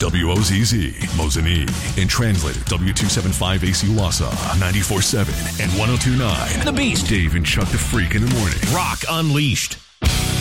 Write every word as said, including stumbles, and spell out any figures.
W O Z Z, Mosinee. And translated W two seventy-five A C Wausau, ninety-four point seven and one oh two point nine. The Beast. Dave and Chuck the Freak in the morning. Rock Unleashed.